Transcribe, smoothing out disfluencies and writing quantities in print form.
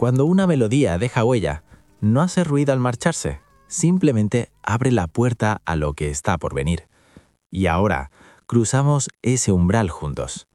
Cuando una melodía deja huella, no hace ruido al marcharse, simplemente abre la puerta a lo que está por venir. Y ahora, cruzamos ese umbral juntos.